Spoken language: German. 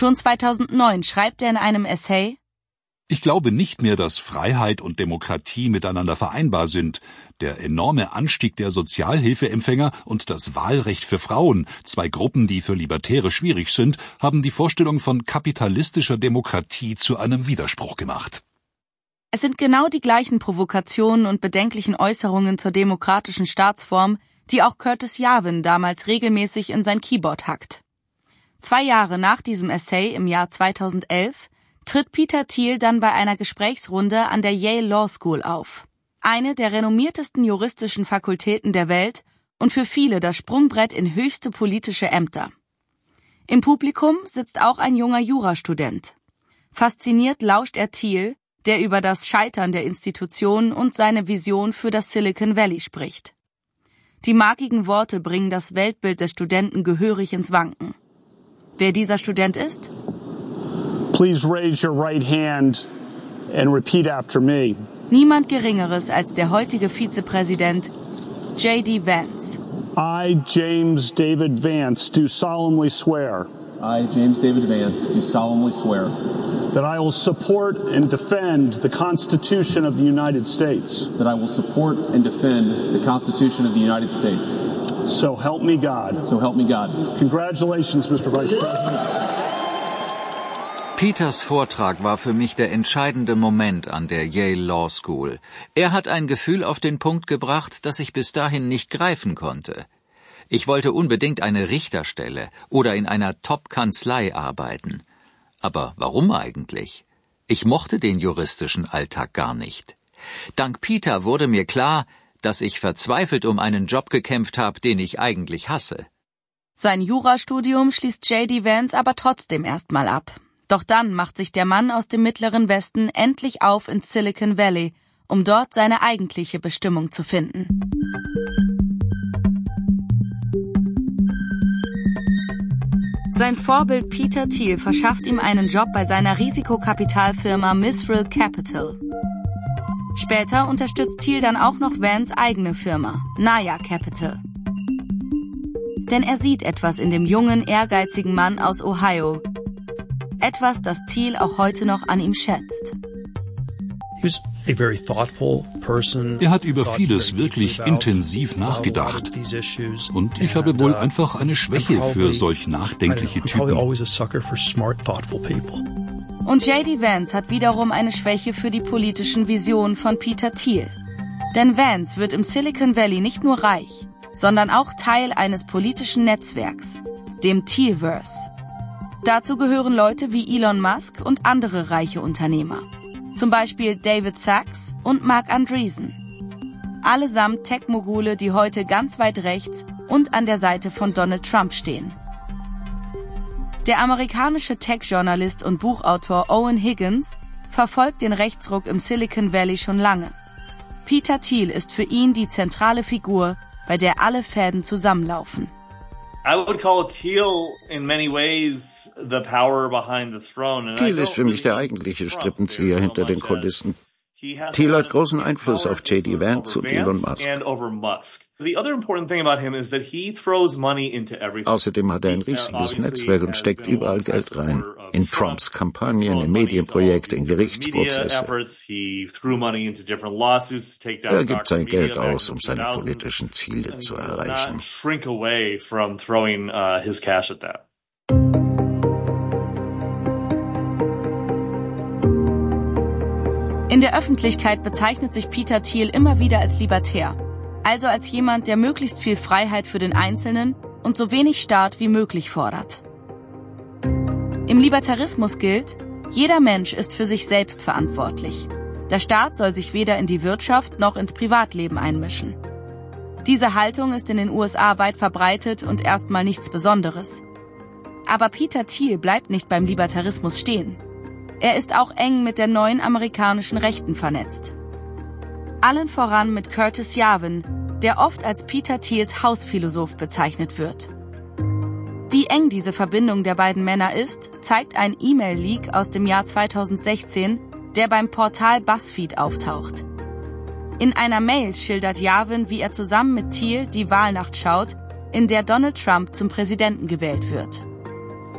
Schon 2009 schreibt er in einem Essay: Ich glaube nicht mehr, dass Freiheit und Demokratie miteinander vereinbar sind. Der enorme Anstieg der Sozialhilfeempfänger und das Wahlrecht für Frauen, zwei Gruppen, die für Libertäre schwierig sind, haben die Vorstellung von kapitalistischer Demokratie zu einem Widerspruch gemacht. Es sind genau die gleichen Provokationen und bedenklichen Äußerungen zur demokratischen Staatsform, die auch Curtis Yarvin damals regelmäßig in sein Keyboard hackt. 2 Jahre nach diesem Essay im Jahr 2011 tritt Peter Thiel dann bei einer Gesprächsrunde an der Yale Law School auf. Eine der renommiertesten juristischen Fakultäten der Welt und für viele das Sprungbrett in höchste politische Ämter. Im Publikum sitzt auch ein junger Jurastudent. Fasziniert lauscht er Thiel, der über das Scheitern der Institution und seine Vision für das Silicon Valley spricht. Die markigen Worte bringen das Weltbild des Studenten gehörig ins Wanken. Wer dieser Student ist? Please raise your right hand and repeat after me. Niemand Geringeres als der heutige Vizepräsident J.D. Vance. I, James David Vance, do solemnly swear. I, James David Vance, do solemnly swear. That I will support and defend the Constitution of the United States. That I will support and defend the Constitution of the United States. So help me God. So help me God. Congratulations, Mr. Vice President. Peters Vortrag war für mich der entscheidende Moment an der Yale Law School. Er hat ein Gefühl auf den Punkt gebracht, das ich bis dahin nicht greifen konnte. Ich wollte unbedingt eine Richterstelle oder in einer Top-Kanzlei arbeiten. Aber warum eigentlich? Ich mochte den juristischen Alltag gar nicht. Dank Peter wurde mir klar, dass ich verzweifelt um einen Job gekämpft habe, den ich eigentlich hasse. Sein Jurastudium schließt J.D. Vance aber trotzdem erstmal ab. Doch dann macht sich der Mann aus dem Mittleren Westen endlich auf ins Silicon Valley, um dort seine eigentliche Bestimmung zu finden. Sein Vorbild Peter Thiel verschafft ihm einen Job bei seiner Risikokapitalfirma Mithrill Capital. Später unterstützt Thiel dann auch noch Vance' eigene Firma, Naya Capital. Denn er sieht etwas in dem jungen, ehrgeizigen Mann aus Ohio. Etwas, das Thiel auch heute noch an ihm schätzt. Er hat über vieles wirklich intensiv nachgedacht. Und ich habe wohl einfach eine Schwäche für solch nachdenkliche Typen. Und J.D. Vance hat wiederum eine Schwäche für die politischen Visionen von Peter Thiel. Denn Vance wird im Silicon Valley nicht nur reich, sondern auch Teil eines politischen Netzwerks, dem Thielverse. Dazu gehören Leute wie Elon Musk und andere reiche Unternehmer. Zum Beispiel David Sachs und Marc Andreessen. Allesamt Tech-Mogule, die heute ganz weit rechts und an der Seite von Donald Trump stehen. Der amerikanische Tech-Journalist und Buchautor Owen Higgins verfolgt den Rechtsruck im Silicon Valley schon lange. Peter Thiel ist für ihn die zentrale Figur, bei der alle Fäden zusammenlaufen. Thiel ist für mich der eigentliche Strippenzieher hinter den Kulissen. Thiel hat großen Einfluss auf J.D. Vance und Elon Musk. Außerdem hat er ein riesiges Netzwerk und steckt überall Geld rein. In Trumps Kampagnen, in Medienprojekte, in Gerichtsprozesse. Er gibt sein Geld aus, um seine politischen Ziele zu erreichen. In der Öffentlichkeit bezeichnet sich Peter Thiel immer wieder als Libertär, also als jemand, der möglichst viel Freiheit für den Einzelnen und so wenig Staat wie möglich fordert. Im Libertarismus gilt, jeder Mensch ist für sich selbst verantwortlich. Der Staat soll sich weder in die Wirtschaft noch ins Privatleben einmischen. Diese Haltung ist in den USA weit verbreitet und erstmal nichts Besonderes. Aber Peter Thiel bleibt nicht beim Libertarismus stehen. Er ist auch eng mit der neuen amerikanischen Rechten vernetzt. Allen voran mit Curtis Yarvin, der oft als Peter Thiels Hausphilosoph bezeichnet wird. Wie eng diese Verbindung der beiden Männer ist, zeigt ein E-Mail-Leak aus dem Jahr 2016, der beim Portal BuzzFeed auftaucht. In einer Mail schildert Yarvin, wie er zusammen mit Thiel die Wahlnacht schaut, in der Donald Trump zum Präsidenten gewählt wird.